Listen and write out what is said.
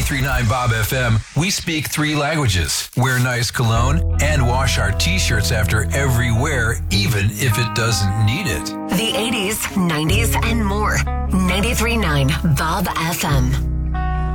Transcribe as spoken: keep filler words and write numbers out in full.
ninety-three point nine Bob F M, we speak three languages, wear nice cologne, and wash our t-shirts after every wear, even if it doesn't need it. The eighties, nineties, and more. ninety-three point nine Bob F M.